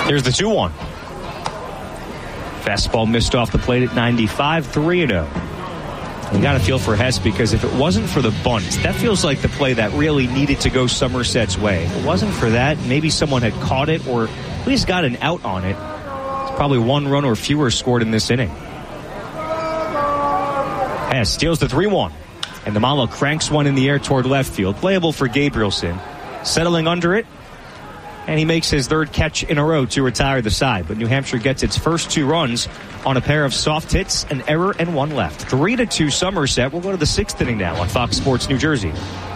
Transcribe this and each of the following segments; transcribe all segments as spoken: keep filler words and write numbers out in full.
Here's the two one. Fastball missed off the plate at ninety-five, three and oh. You got to feel for Hess, because if it wasn't for the bunt, that feels like the play that really needed to go Somerset's way. If it wasn't for that, maybe someone had caught it or at least got an out on it. It's probably one run or fewer scored in this inning. Hess steals the three one. And Namala cranks one in the air toward left field. Playable for Gabrielson. Settling under it. And he makes his third catch in a row to retire the side. But New Hampshire gets its first two runs on a pair of soft hits, an error, and one left. Three to two Somerset. We'll go to the sixth inning now on Fox Sports New Jersey.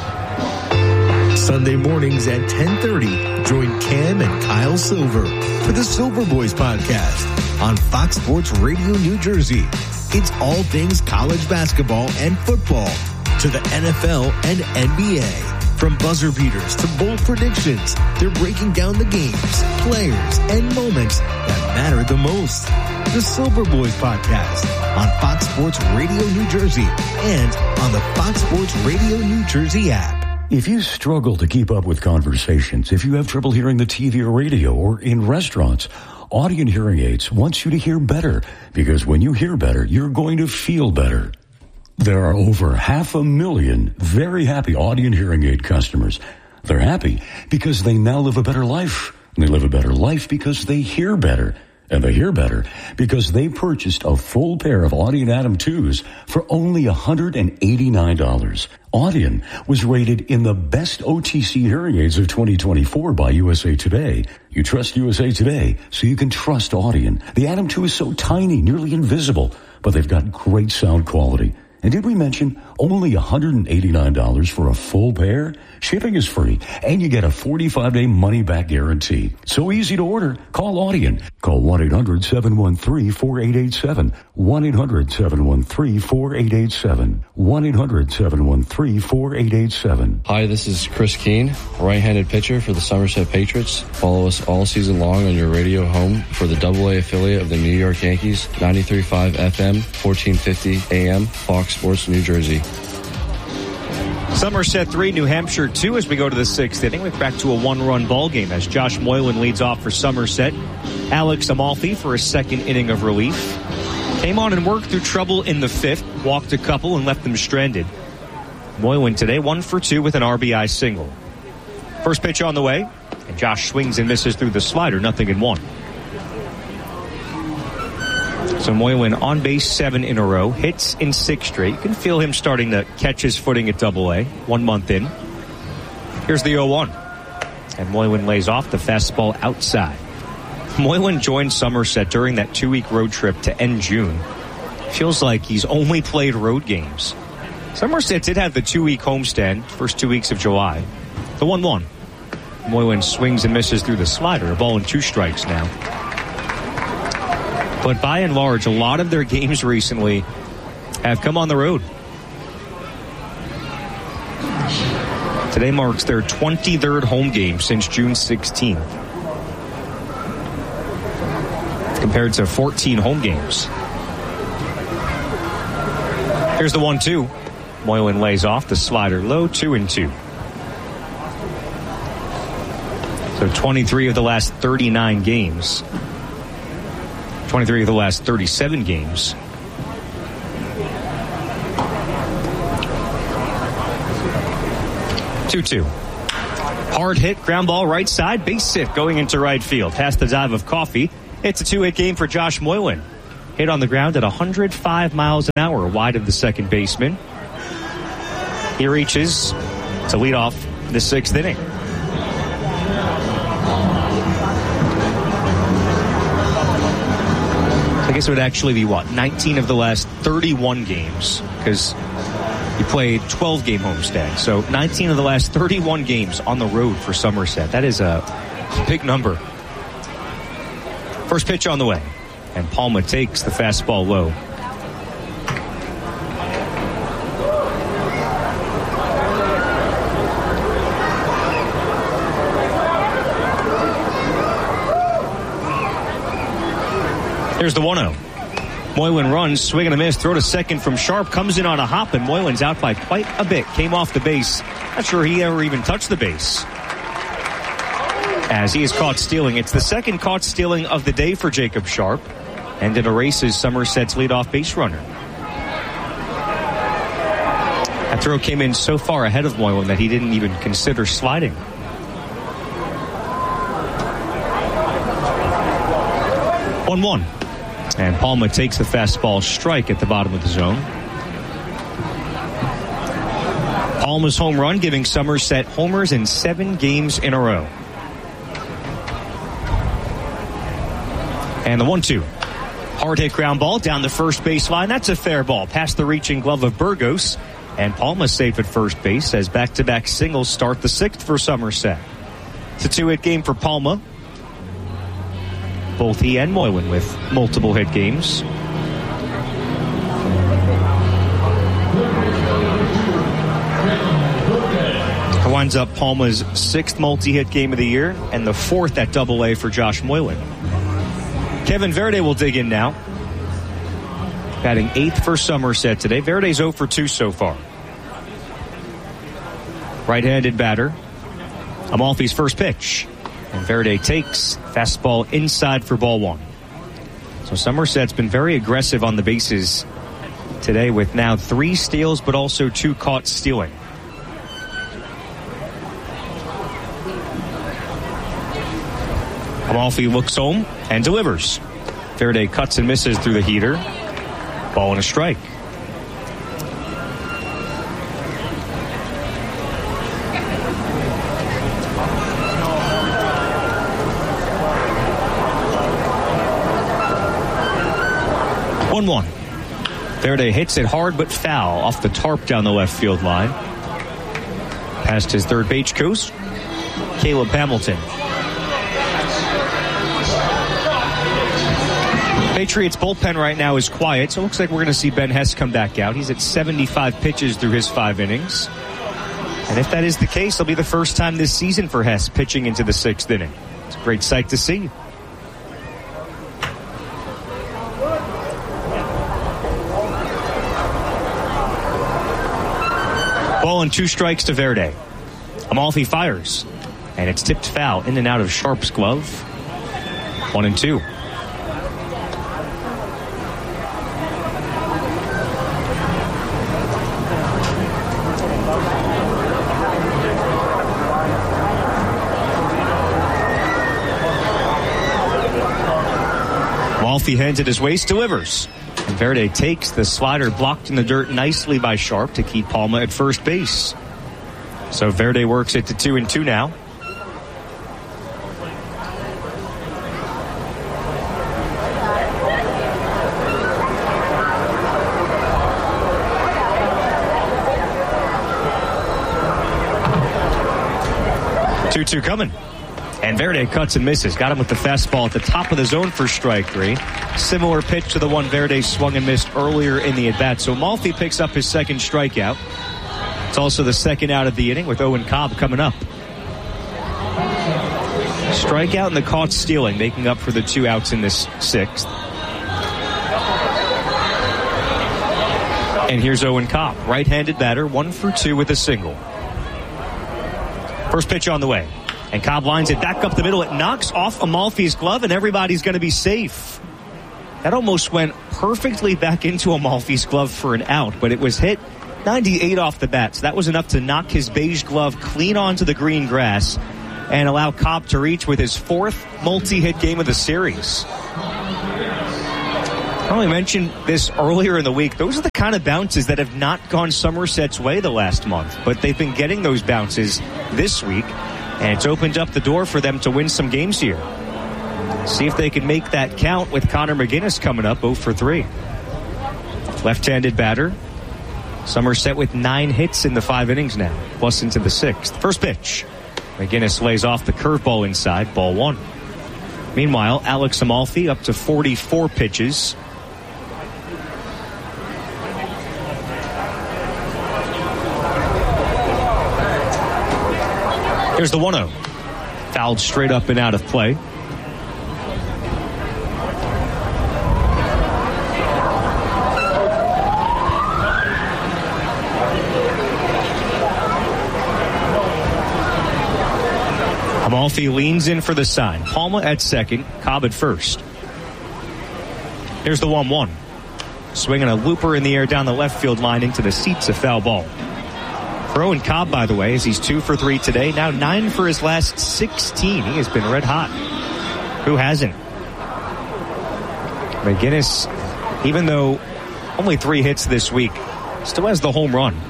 Sunday mornings at ten thirty, join Cam and Kyle Silver for the Silver Boys podcast on Fox Sports Radio New Jersey. It's all things college basketball and football to the N F L and N B A. From buzzer beaters to bold predictions, they're breaking down the games, players, and moments that matter the most. The Silver Boys podcast on Fox Sports Radio New Jersey and on the Fox Sports Radio New Jersey app. If you struggle to keep up with conversations, if you have trouble hearing the T V or radio or in restaurants, Audient Hearing Aids wants you to hear better, because when you hear better, you're going to feel better. There are over half a million very happy Audient Hearing Aid customers. They're happy because they now live a better life. And they live a better life because they hear better. And they hear better because they purchased a full pair of Audient Atom twos for only one hundred eighty-nine dollars. Audient was rated in the best O T C hearing aids of twenty twenty-four by U S A Today. You trust U S A Today, so you can trust Audient. The Atom two is so tiny, nearly invisible, but they've got great sound quality. And did we mention only one hundred eighty-nine dollars for a full pair? Shipping is free, and you get a forty-five day money-back guarantee. So easy to order. Call Audient. Call one eight hundred seven one three four eight eight seven. one eight hundred seven one three four eight eight seven. one eight hundred seven one three four eight eight seven. Hi, this is Chris Keene, right-handed pitcher for the Somerset Patriots. Follow us all season long on your radio home for the double A affiliate of the New York Yankees, ninety-three point five F M, fourteen fifty A M, Fox Sports New Jersey. Somerset three, New Hampshire two as we go to the sixth inning. We're back to a one-run ball game as Josh Moylan leads off for Somerset. Alex Amalfi for a second inning of relief. Came on and worked through trouble in the fifth, walked a couple and left them stranded. Moylan today one for two with an R B I single. First pitch on the way, and Josh swings and misses through the slider, nothing in one. So Moylan on base seven in a row, hits in six straight. You can feel him starting to catch his footing at double A, one month in. Here's the oh one. And Moylan lays off the fastball outside. Moylan joined Somerset during that two-week road trip to end June. Feels like he's only played road games. Somerset did have the two-week homestand, first two weeks of July. The one one. Moylan swings and misses through the slider, a ball and two strikes now. But by and large, a lot of their games recently have come on the road. Today marks their twenty-third home game since June sixteenth, compared to fourteen home games. Here's the one two. Moylan lays off the slider low, two and two. So twenty-three of the last thirty-nine games. twenty-three of the last thirty-seven games. two two. Hard hit, ground ball right side, base hit going into right field. Past the dive of Coffey. It's a two-hit game for Josh Moylan. Hit on the ground at one hundred five miles an hour wide of the second baseman. He reaches to lead off the sixth inning. I guess it would actually be, what, nineteen of the last thirty-one games, because he played twelve-game homestand. So nineteen of the last thirty-one games on the road for Somerset. That is a big number. First pitch on the way, and Palma takes the fastball low. Here's the one oh. Moylan runs, swing and a miss, throw to second from Sharp, comes in on a hop, and Moylan's out by quite a bit. Came off the base. Not sure he ever even touched the base. as he is caught stealing. It's the second caught stealing of the day for Jacob Sharp, and it erases Somerset's leadoff base runner. That throw came in so far ahead of Moylan that he didn't even consider sliding. one one. And Palma takes the fastball strike at the bottom of the zone. Palma's home run giving Somerset homers in seven games in a row. And the one two. Hard hit ground ball down the first baseline. That's a fair ball past the reaching glove of Burgos. And Palma's safe at first base as back-to-back singles start the sixth for Somerset. It's a two-hit game for Palma. Both he and Moylan with multiple hit games. It winds up Palma's sixth multi-hit game of the year and the fourth at Double A for Josh Moylan. Kevin Verde will dig in now. Batting eighth for Somerset today. Verde's zero for two so far. Right-handed batter. Amalfi's first pitch. And Verde takes fastball inside for ball one. So Somerset's been very aggressive on the bases today with now three steals but also two caught stealing. Amalfi looks home and delivers. Verde cuts and misses through the heater. Ball and a strike. one one. Verde hits it hard but foul off the tarp down the left field line. Past his third base coach, Caleb Hamilton. Patriots bullpen right now is quiet, so it looks like we're going to see Ben Hess come back out. He's at seventy-five pitches through his five innings. And if that is the case, it'll be the first time this season for Hess pitching into the sixth inning. It's a great sight to see. Ball and two strikes to Verde. Amalfi fires, and it's tipped foul in and out of Sharp's glove. One and two. Amalfi hands at his waist, delivers. And Verde takes the slider blocked in the dirt nicely by Sharp to keep Palma at first base. So Verde works it to two and two now. two two coming. And Verde cuts and misses. Got him with the fastball at the top of the zone for strike three. Similar pitch to the one Verde swung and missed earlier in the at-bat. So Amalfi picks up his second strikeout. It's also the second out of the inning with Owen Cobb coming up. Strikeout and the caught stealing, making up for the two outs in this sixth. And here's Owen Cobb, right-handed batter, one for two with a single. First pitch on the way. And Cobb lines it back up the middle. It knocks off Amalfi's glove, and everybody's going to be safe. That almost went perfectly back into Amalfi's glove for an out, but it was hit ninety-eight off the bat. So that was enough to knock his beige glove clean onto the green grass and allow Cobb to reach with his fourth multi-hit game of the series. I only mentioned this earlier in the week. Those are the kind of bounces that have not gone Somerset's way the last month, but they've been getting those bounces this week. And it's opened up the door for them to win some games here. See if they can make that count with Connor McGinnis coming up oh for three. Left-handed batter. Somerset with nine hits in the five innings now, plus into the sixth. First pitch. McGinnis lays off the curveball inside, ball one. Meanwhile, Alex Amalfi up to forty-four pitches. Here's the one oh. Fouled straight up and out of play. Amalfi leans in for the sign. Palma at second, Cobb at first. Here's the one one. Swinging a looper in the air down the left field line into the seats, a foul ball. Throwing Cobb, by the way, as he's two for three today. Now nine for his last sixteen. He has been red hot. Who hasn't? McGinnis, even though only three hits this week, still has the home run.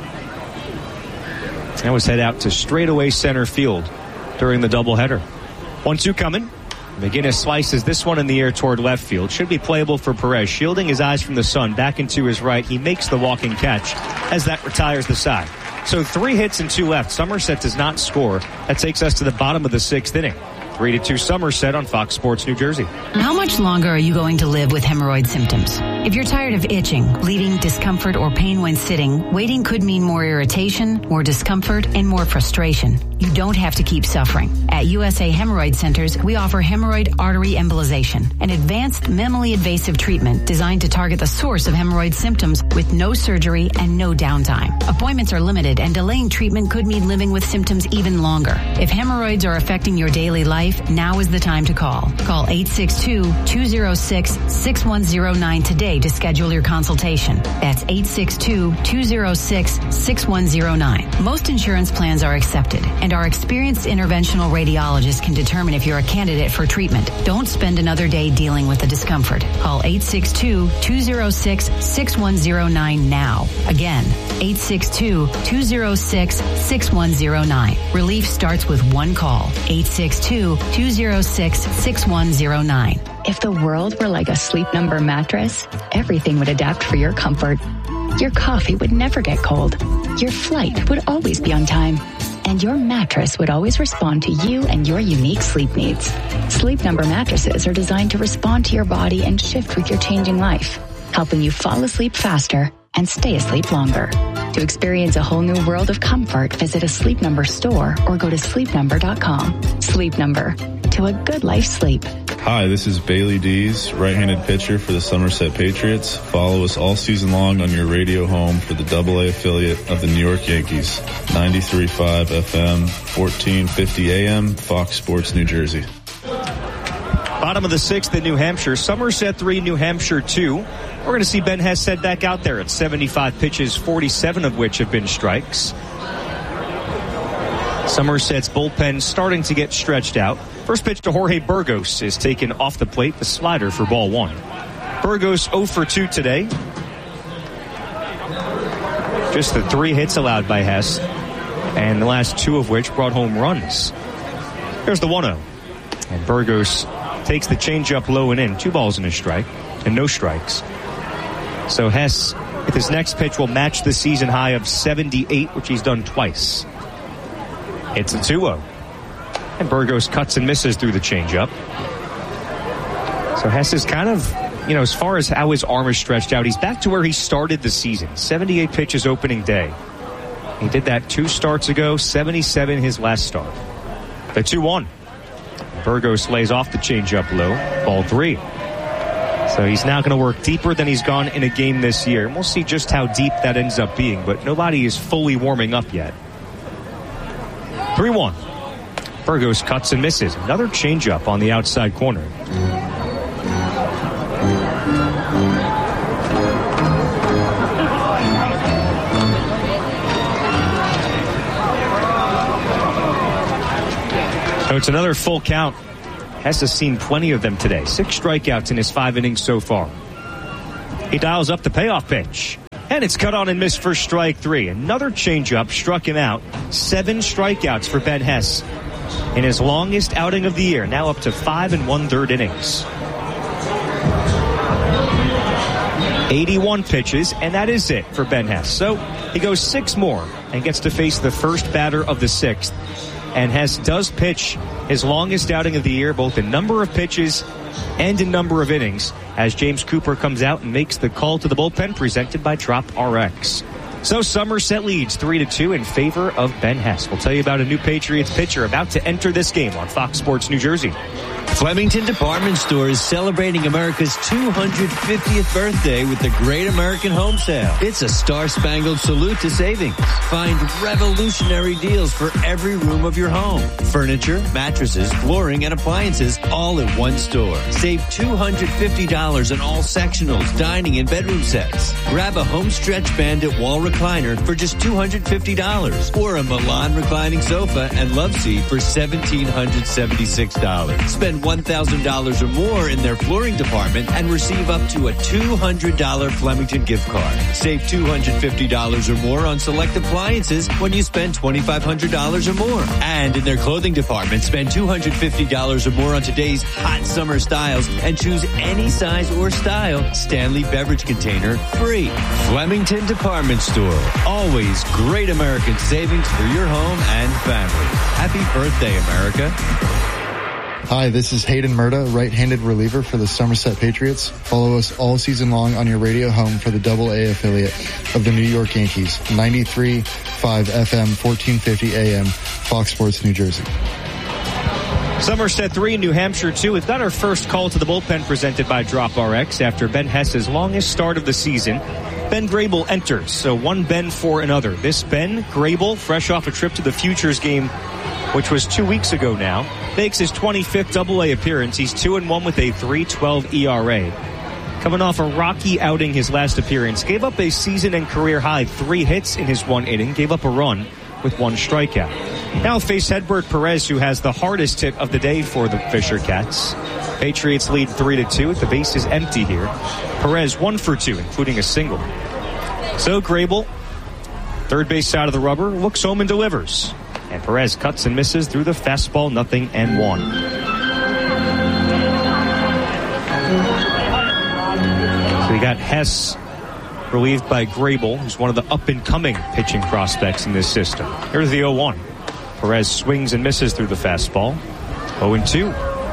That was head out to straightaway center field during the doubleheader. one two coming. McGinnis slices this one in the air toward left field. Should be playable for Perez. Shielding his eyes from the sun back into his right. He makes the walking catch as that retires the side. So three hits and two left. Somerset does not score. That takes us to the bottom of the sixth inning. three to two Somerset on Fox Sports New Jersey. How much longer are you going to live with hemorrhoid symptoms? If you're tired of itching, bleeding, discomfort, or pain when sitting, waiting could mean more irritation, more discomfort, and more frustration. You don't have to keep suffering. At U S A Hemorrhoid Centers, we offer hemorrhoid artery embolization, an advanced minimally invasive treatment designed to target the source of hemorrhoid symptoms with no surgery and no downtime. Appointments are limited, and delaying treatment could mean living with symptoms even longer. If hemorrhoids are affecting your daily life, now is the time to call. Call eight six two, two zero six, six one zero nine today to schedule your consultation. That's eight six two, two zero six, six one zero nine. Most insurance plans are accepted, and our experienced interventional radiologists can determine if you're a candidate for treatment. Don't spend another day dealing with the discomfort. Call eight six two, two zero six, six one zero nine now. Again, eight six two, two zero six, six one zero nine. Relief starts with one call. eight six two, two zero six, six one zero nine. If the world were like a Sleep Number mattress, everything would adapt for your comfort. Your coffee would never get cold. Your flight would always be on time. And your mattress would always respond to you and your unique sleep needs. Sleep Number mattresses are designed to respond to your body and shift with your changing life, helping you fall asleep faster and stay asleep longer. To experience a whole new world of comfort, visit a Sleep Number store or go to sleep number dot com. Sleep Number, to a good life sleep. Hi, this is Bailey Dees, right-handed pitcher for the Somerset Patriots. Follow us all season long on your radio home for the double A affiliate of the New York Yankees. ninety-three point five F M, fourteen fifty A M, Fox Sports New Jersey. Bottom of the sixth in New Hampshire. Somerset three, New Hampshire two. We're going to see Ben Hess head back out there at seventy-five pitches, forty-seven of which have been strikes. Somerset's bullpen starting to get stretched out. First pitch to Jorge Burgos is taken off the plate, the slider for ball one. Burgos oh for two today. Just the three hits allowed by Hess, and the last two of which brought home runs. Here's the one oh. And Burgos takes the changeup low and in. Two balls and a strike, and no strikes. So Hess, with his next pitch, will match the season high of seventy-eight, which he's done twice. It's a two oh. And Burgos cuts and misses through the changeup. So Hess is kind of, you know, as far as how his arm is stretched out, he's back to where he started the season. seventy-eight pitches opening day. He did that two starts ago, seventy-seven his last start. The two one. Burgos lays off the changeup low. Ball three. So he's now going to work deeper than he's gone in a game this year. And we'll see just how deep that ends up being, but nobody is fully warming up yet. three one. Burgos cuts and misses. Another changeup on the outside corner. So it's another full count. Hess has seen plenty of them today. Six strikeouts in his five innings so far. He dials up the payoff pitch. And it's cut on and missed for strike three. Another changeup struck him out. Seven strikeouts for Ben Hess in his longest outing of the year. Now up to five and one-third innings. eighty-one pitches, and that is it for Ben Hess. So he goes six more and gets to face the first batter of the sixth. And Hess does pitch his longest outing of the year, both in number of pitches and in number of innings, as James Cooper comes out and makes the call to the bullpen presented by Trop R X. So Somerset leads three to two in favor of Ben Hess. We'll tell you about a new Patriots pitcher about to enter this game on Fox Sports New Jersey. Flemington Department Store is celebrating America's two hundred fiftieth birthday with the Great American Home Sale. It's a star-spangled salute to savings. Find revolutionary deals for every room of your home. Furniture, mattresses, flooring, and appliances all at one store. Save two hundred fifty dollars on all sectionals, dining, and bedroom sets. Grab a Homestretch Bandit wall recliner for just two hundred fifty dollars or a Milan reclining sofa and love seat for one thousand seven hundred seventy-six dollars. Spend one thousand dollars or more in their flooring department and receive up to a two hundred dollars Flemington gift card. Save two hundred fifty dollars or more on select appliances when you spend twenty-five hundred dollars or more. And in their clothing department, spend two hundred fifty dollars or more on today's hot summer styles and choose any size or style Stanley beverage container free. Flemington Department Store. Always great American savings for your home and family. Happy birthday, America. Hi, this is Hayden Murda, right-handed reliever for the Somerset Patriots. Follow us all season long on your radio home for the Double A affiliate of the New York Yankees, ninety-three point five F M, fourteen fifty A M, Fox Sports, New Jersey. Somerset three, New Hampshire two. We've got our first call to the bullpen presented by Drop R X after Ben Hess's longest start of the season. Ben Grable enters, so one Ben for another. This Ben Grable, fresh off a trip to the Futures game, which was two weeks ago now, makes his twenty-fifth Double A appearance. He's two and one with a three twelve E R A. Coming off a rocky outing his last appearance, gave up a season and career high three hits in his one inning, gave up a run with one strikeout. Now face Hedbert Perez, who has the hardest hit of the day for the Fisher Cats. Patriots lead three to two. The base is empty here. Perez one for two, including a single. So Grable, third base side of the rubber, looks home and delivers. And Perez cuts and misses through the fastball, nothing and one. So we got Hess relieved by Grable, who's one of the up-and-coming pitching prospects in this system. Here's the oh one. Perez swings and misses through the fastball. oh and two.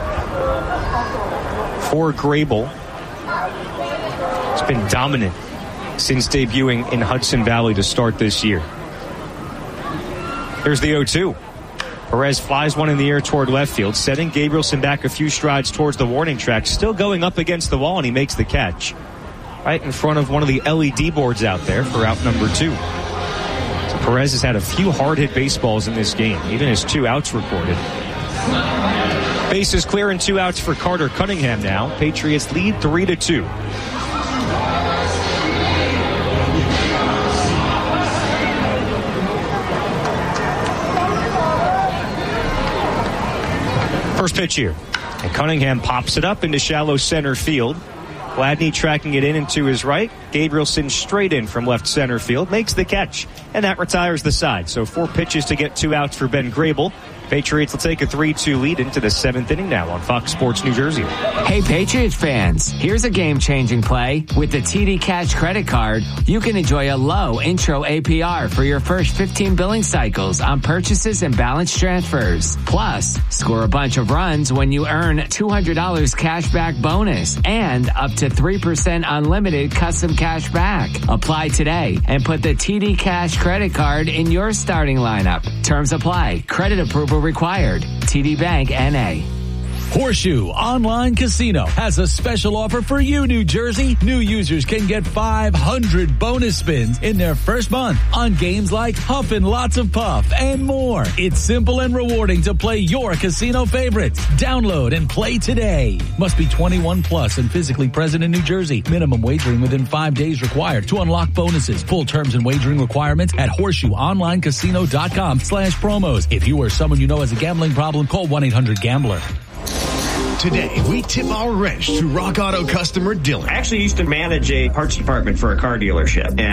For Grable, it's been dominant since debuting in Hudson Valley to start this year. Here's the oh two. Perez flies one in the air toward left field, setting Gabrielson back a few strides towards the warning track, still going up against the wall, and he makes the catch right in front of one of the L E D boards out there for out number two. So Perez has had a few hard-hit baseballs in this game, even his two outs recorded. Base is clear and two outs for Carter Cunningham now. Patriots lead three to two. First pitch here. And Cunningham pops it up into shallow center field. Gladney tracking it in and to his right. Gabrielson straight in from left center field. Makes the catch. And that retires the side. So four pitches to get two outs for Ben Grable. Patriots will take a three two lead into the seventh inning now on Fox Sports New Jersey. Hey, Patriots fans, here's a game-changing play. With the T D Cash credit card, you can enjoy a low intro A P R for your first fifteen billing cycles on purchases and balance transfers. Plus, score a bunch of runs when you earn two hundred dollars cash back bonus and up to three percent unlimited custom cash back. Apply today and put the T D Cash credit card in your starting lineup. Terms apply. Credit approval required. T D Bank N A. Horseshoe Online Casino has a special offer for you, New Jersey. New users can get five hundred bonus spins in their first month on games like Huffin' Lots of Puff and more. It's simple and rewarding to play your casino favorites. Download and play today. Must be twenty-one plus and physically present in New Jersey. Minimum wagering within five days required to unlock bonuses. Full terms and wagering requirements at horseshoeonlinecasino.com slash promos. If you or someone you know has a gambling problem, call one eight hundred gambler. Today, we tip our wrench to Rock Auto customer Dylan. I actually used to manage a parts department for a car dealership. And